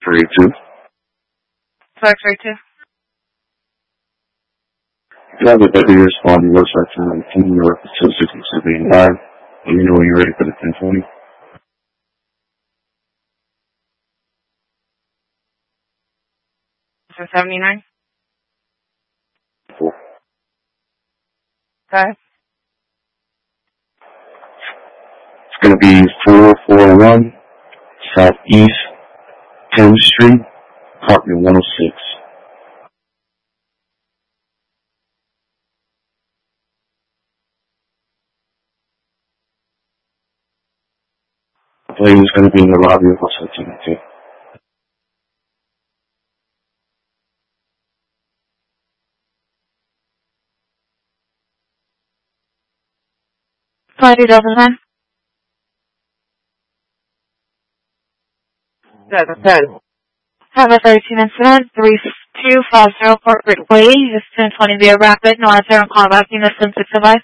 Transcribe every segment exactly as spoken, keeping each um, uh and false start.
three two. five three two. You have a deputy responding website to nineteen North two sixty-seven nine. Let me know when you're ready for the ten twenty. For seventy-nine. Four. Five. It's going to be four four one Southeast tenth Street, apartment one oh six. The plane is going to be in the lobby of Hotel Timothy. Flight two thousand nine. Seven, seven. Have a thirteen incident, three two five zero Corporate Way, is ten twenty via rapid, no answer on call back, unit six device.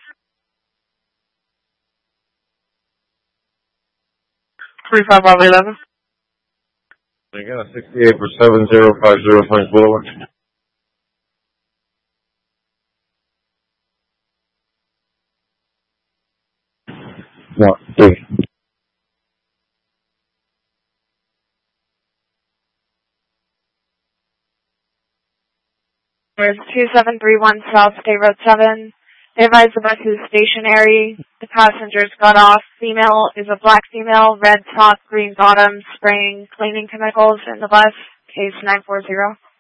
three five Bravo eleven. Again, a sixty-eight for seven zero five zero Frank Boulevard. No, three. There's two seven three one South State Road seven. They advise the bus is stationary. The passengers got off. Female is a black female, red top, green bottom, spraying cleaning chemicals in the bus. Case nine four zero.